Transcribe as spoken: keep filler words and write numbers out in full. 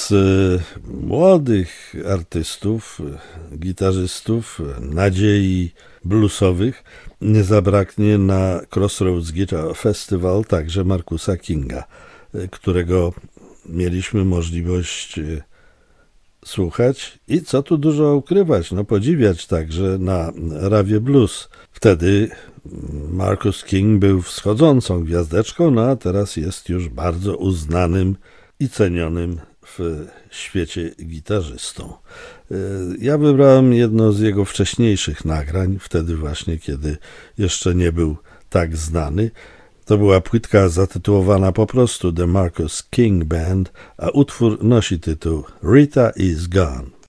z młodych artystów, gitarzystów, nadziei bluesowych nie zabraknie na Crossroads Guitar Festival także Marcusa Kinga, którego mieliśmy możliwość słuchać i co tu dużo ukrywać, no podziwiać także na Rawie Blues. Wtedy Marcus King był wschodzącą gwiazdeczką, no a teraz jest już bardzo uznanym i cenionym w świecie gitarzystą. Ja wybrałem jedno z jego wcześniejszych nagrań, wtedy właśnie, kiedy jeszcze nie był tak znany. To była płytka zatytułowana po prostu The Marcus King Band, a utwór nosi tytuł Rita is Gone.